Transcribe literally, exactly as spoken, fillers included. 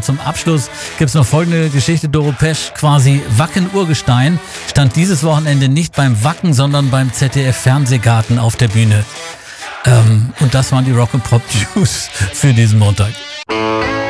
zum Abschluss gibt's noch folgende Geschichte. Doro Pesch, quasi Wacken-Urgestein, stand dieses Wochenende nicht beim Wacken, sondern beim Z D F-Fernsehgarten auf der Bühne. Ähm, und das waren die Rock and Pop News für diesen Montag.